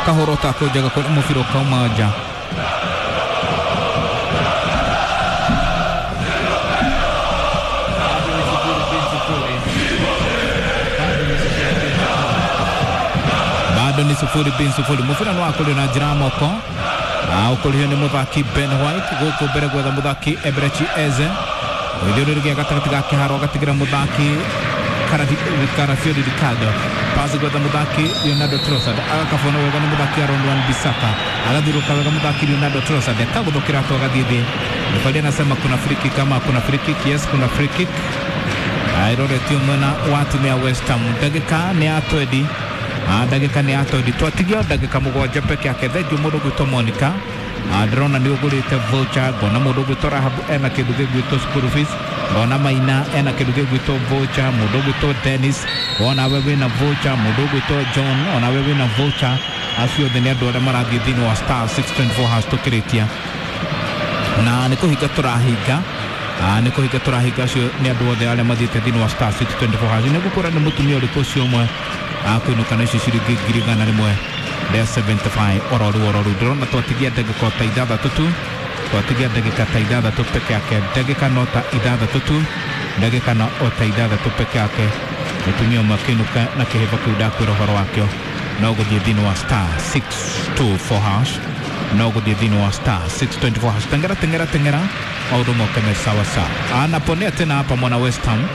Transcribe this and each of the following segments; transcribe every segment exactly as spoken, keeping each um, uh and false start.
kahorota kujaga kwa mufiro kaumaja bado ni sufuri bin sufuri mufira no akuli na jiramo ko akuli ni mudaki Ben White goko beregwa da mudaki Ebrechi Eze Widori rigi katika gake haro katika mudaki Karadi Karafiori Ricardo pasi kwa mudaki Leonardo Trossard akafona wa mudaki Aaron Bissaka aladuru kwa mudaki Leonardo Trossard kago kirato gadidi pale anasema kuna free kick kama kuna free kick yes kuna free kick airore tiumana watu ya West Ham dagika ni atodi dagika ni atodi twatigio dagika mugwaje peke yake theju mudogo to Monica Adrona ndio gulite voucher gona mudogo to Rahabu ena kiduge gwito school fees gona Maina ena kiduge gwito voucher mudogo to Dennis gona wewe na voucher mudogo to John ona wewe na voucher asio denia do maragi dino wa star six twenty-four has to kretia na niko higa turahiga niko higa turahiga sio ni ado de ale madite dino wa star six twenty-four has ne gukora ne mutumio liko sio mwe akuno kana shishirigi girigana ni mwe de seventy-five ororu ororu drona twatigia dagika taidada tutu twatigia dagika taidada tu peke yake dagika nota idada tutu dagika na otaidada tu peke yake mutumio makinuka na kiheba kuda kurohoro wakyo nogo di dino wa star six twenty-four hash nogo di dino wa star six twenty-four hash tengera tengera tengera audomo keme sawa sawa anaponea tena hapa mwana West Ham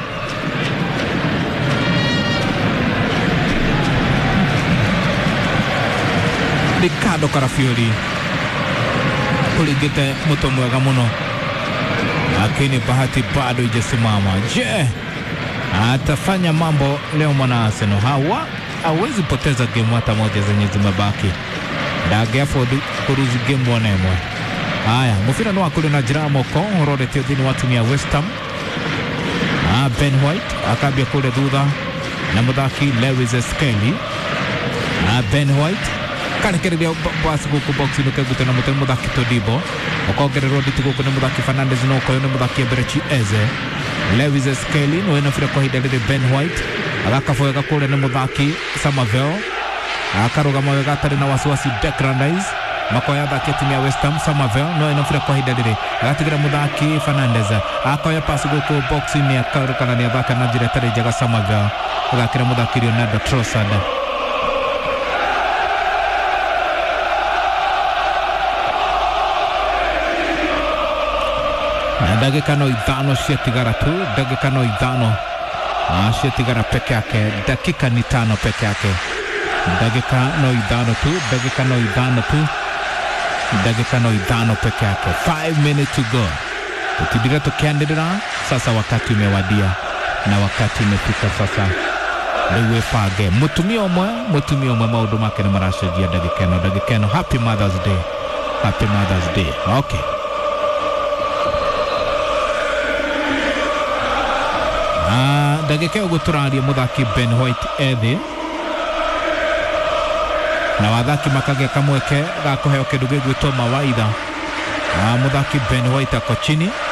Ricardo Carafiori kuligete moto mwega muno lakini bahati bado ijasimama. Je, atafanya mambo leo mwana Arsenal? Hawa hawezi poteza game hata moja zenye zimebaki. Dage Ford kuruzi game wanemwe. Haya, mufira no akuli na jiramo ko rode teodini watu ni West Ham. Ah, Ben White akabia kule dudha na mudaki Lewis Skelly. Ah, Ben White kale kere dia bas go box no kaguta na mutel mudaki Todibo. Okogere rode tugo ko na mudaki Fernandez no ko na mudaki Ebrechi Eze. Lewis Skelly no ena fira ko hidele Ben White. Akakafoya kule na mudaki Samavel. Akaruga moyo gatari na wasiwasi Declan Rice. Makoya dhaki timu ya West Ham Samavel no inafira kwa hidadiri agatigira mudaki Fernandez akoya pasi goko boxi ni akaruka na niadhaka na jiretari jaga Samavel agakira mudaki Leonardo Trossard dagika no idhano shetigara tu dagika no idhano shetigara peke yake dakika ni tano peke yake dagika no idhano tu dagika no idhano tu dakika no idhano peke yake five minutes to go tutibira tukiendelea sasa wakati umewadia na wakati umefika sasa lewe fage mutumio mwe mutumio mwe maudu make na marashajia dakika no dakika no happy Mother's Day happy Mother's Day okay ah dakika uguturari mudaki Ben White Ede na wadhaki makage kamweke gakoheo kiduge gwito mawaidha ah mudhaki Ben White ako chini